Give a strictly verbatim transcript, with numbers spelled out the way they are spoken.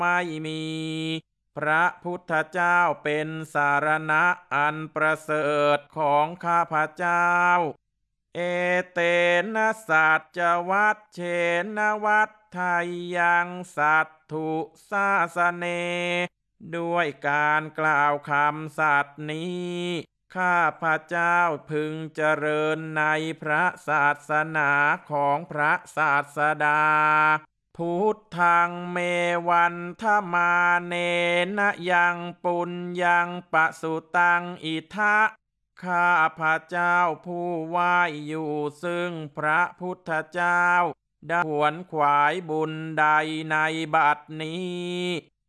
ไม่มี พระพุทธเจ้าเป็นสารณะอันประเสริฐของข้าพเจ้า เอเตนะสัจวัตเชนวัตไทยังสัตถุสาสเน ด้วยการกล่าวคำสัตย์นี้ ข้าพเจ้าพึงเจริญในพระศาสนาของพระศาสดา พุทธังเมวันทมาเนนะยังปุญญังปะสุตังอิทะ ข้าพระเจ้าผู้ไหว้อยู่ซึ่งพระพุทธเจ้าได้ขวนขวายบุญใดในบัดนี้